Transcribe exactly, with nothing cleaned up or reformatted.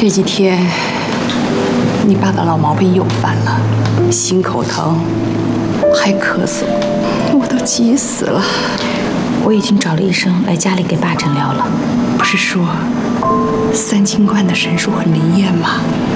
这几天你爸的老毛病又犯了，心口疼，还咳嗽，我都急死了。 我已经找了医生来家里给爸诊疗了。 不是说三清观的神术很灵验吗？